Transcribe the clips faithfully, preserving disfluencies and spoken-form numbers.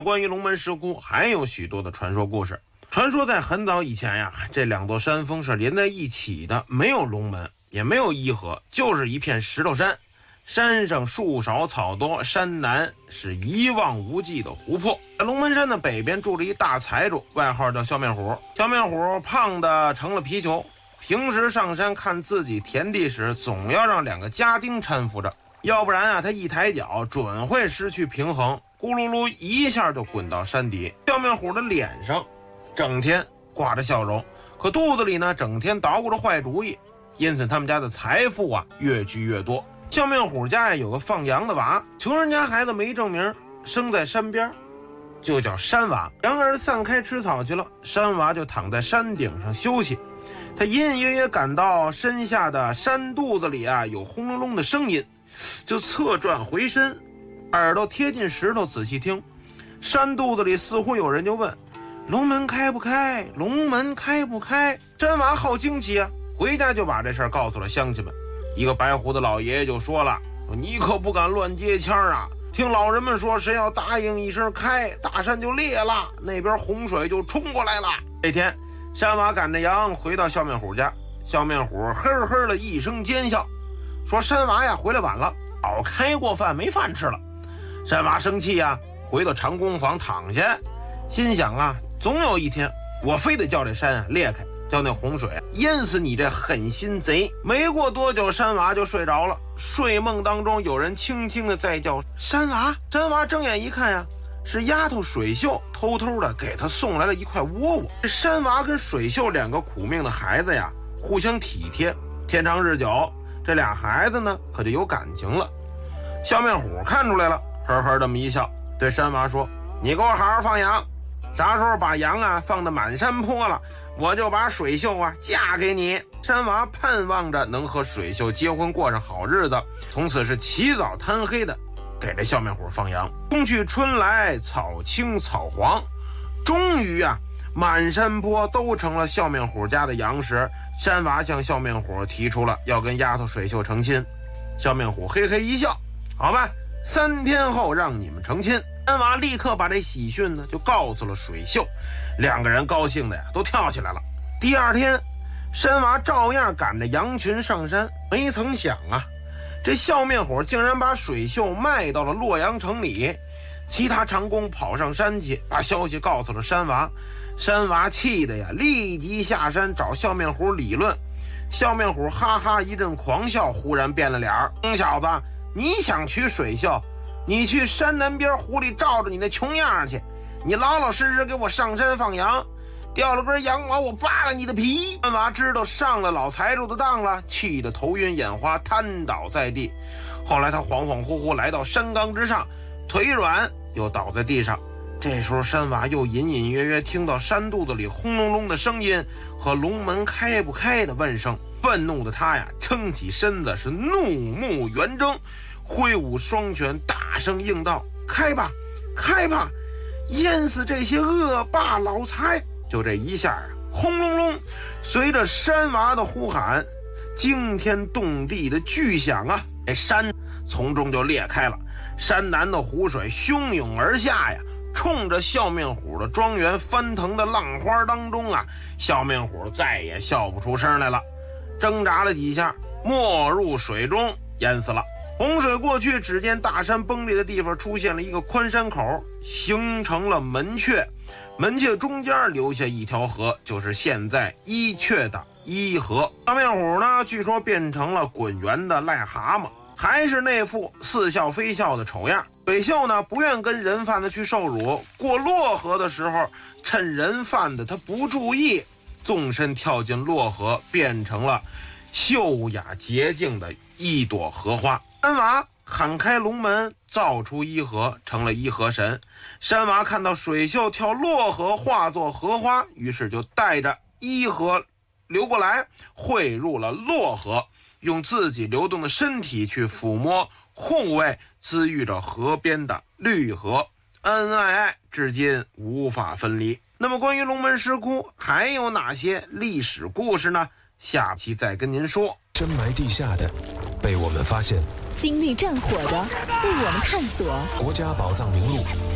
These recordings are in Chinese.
关于龙门石窟还有许多的传说故事。传说在很早以前呀，这两座山峰是连在一起的，没有龙门，也没有伊河，就是一片石头山。山上树少草多，山南是一望无际的湖泊。在龙门山的北边住着一大财主，外号叫笑面虎。笑面虎胖的成了皮球，平时上山看自己田地时，总要让两个家丁搀扶着，要不然啊，他一抬脚准会失去平衡，咕噜噜一下就滚到山底。笑面虎的脸上整天挂着笑容，可肚子里呢整天捣鼓着坏主意，因此他们家的财富啊越聚越多。笑面虎家呀有个放羊的娃，穷人家孩子没正名，生在山边，就叫山娃。羊儿散开吃草去了，山娃就躺在山顶上休息。他隐隐约约感到身下的山肚子里啊有轰隆隆的声音，就侧转回身，耳朵贴近石头仔细听。山肚子里似乎有人就问：龙门开不开？龙门开不开？山娃好惊奇啊，回家就把这事儿告诉了乡亲们。一个白胡子老爷爷就说了：你可不敢乱接腔啊，听老人们说，谁要答应一声开，大山就裂了，那边洪水就冲过来了。这天山娃赶着羊回到笑面虎家，笑面虎呵呵的一声奸笑，说山娃呀回来晚了，早开过饭没饭吃了。山娃生气呀，回到长工房躺下，心想啊，总有一天我非得叫这山啊裂开，叫那洪水淹死你这狠心贼。没过多久，山娃就睡着了。睡梦当中有人轻轻的在叫山娃。山娃睁眼一看呀，是丫头水秀偷偷的给他送来了一块窝窝。这山娃跟水秀两个苦命的孩子呀互相体贴，天长日久，这俩孩子呢可就有感情了。笑面虎看出来了，呵呵这么一笑，对山娃说：你给我好好放羊，啥时候把羊啊放得满山坡了，我就把水秀啊嫁给你。山娃盼望着能和水秀结婚，过上好日子，从此是起早贪黑的给这笑面虎放羊。冬去春来，草青草黄，终于啊满山坡都成了笑面虎家的羊时，山娃向笑面虎提出了要跟丫头水秀成亲。笑面虎嘿嘿一笑：好吧，三天后让你们成亲。山娃立刻把这喜讯呢就告诉了水秀，两个人高兴的呀都跳起来了。第二天山娃照样赶着羊群上山，没曾想啊，这笑面虎竟然把水秀卖到了洛阳城里。其他长工跑上山去，把消息告诉了山娃。山娃气的呀立即下山找笑面虎理论。笑面虎哈哈一阵狂笑，忽然变了脸儿：疯小子，你想娶水秀，你去山南边湖里照着你那穷样去，你老老实实给我上山放羊，掉了根羊毛我扒了你的皮。山娃知道上了老财主的当了，气得头晕眼花，瘫倒在地。后来他恍恍惚惚来到山岗之上，腿软又倒在地上。这时候山娃又隐隐约约听到山肚子里轰隆隆的声音和龙门开不开的问声。愤怒的他呀撑起身子，是怒目圆睁，挥舞双拳大声应道：开吧开吧，淹死这些恶霸老财。就这一下啊，轰隆隆，随着山娃的呼喊，惊天动地的巨响啊，这山从中就裂开了。山南的湖水汹涌而下呀，冲着笑面虎的庄园翻腾的浪花当中啊，笑面虎再也笑不出声来了，挣扎了几下，没入水中淹死了。洪水过去，只见大山崩裂的地方出现了一个宽山口，形成了门阙，门阙中间留下一条河，就是现在伊阙的伊河。笑面虎呢，据说变成了滚圆的癞蛤蟆，还是那副似笑非笑的丑样。水秀呢不愿跟人贩子去受辱，过洛河的时候，趁人贩子他不注意，纵身跳进洛河，变成了秀雅洁净的一朵荷花。山娃喊开龙门，造出伊河，成了伊河神。山娃看到水秀跳洛河化作荷花，于是就带着伊河流过来，汇入了洛河，用自己流动的身体去抚摸护卫滋育着河边的绿荷，恩恩爱爱，至今无法分离。那么关于龙门石窟还有哪些历史故事呢？下期再跟您说。 深埋地下的被我们发现， 经历战火的被我们探索， 国家宝藏名录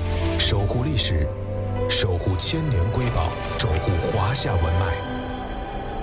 守护历史，守护千年瑰宝，守护华夏文脉。